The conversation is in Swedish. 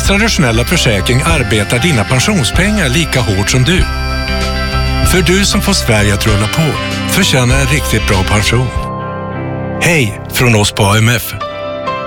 traditionella försäkring arbetar dina pensionspengar lika hårt som du. För du som får Sverige att rulla på förtjänar en riktigt bra pension. Hej från oss på AMF.